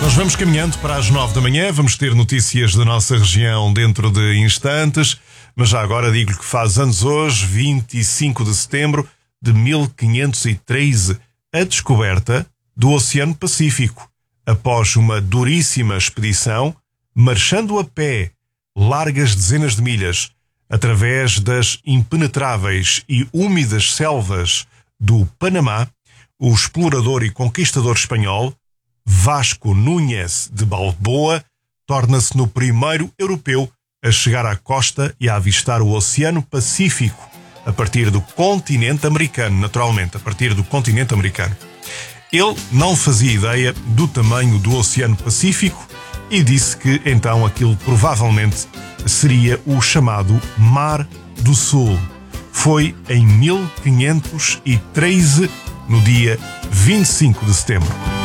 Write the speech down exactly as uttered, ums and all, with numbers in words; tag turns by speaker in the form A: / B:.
A: Nós vamos caminhando para as nove da manhã, vamos ter notícias da nossa região dentro de instantes, mas já agora digo-lhe que faz anos hoje, vinte e cinco de setembro de mil quinhentos e treze, a descoberta do Oceano Pacífico, após uma duríssima expedição, marchando a pé largas dezenas de milhas, através das impenetráveis e úmidas selvas do Panamá, o explorador e conquistador espanhol Vasco Núñez de Balboa torna-se no primeiro europeu a chegar à costa e a avistar o Oceano Pacífico a partir do continente americano, naturalmente, a partir do continente americano. Ele não fazia ideia do tamanho do Oceano Pacífico e disse que então aquilo provavelmente seria o chamado Mar do Sul. Foi em mil quinhentos e treze, no dia vinte e cinco de setembro.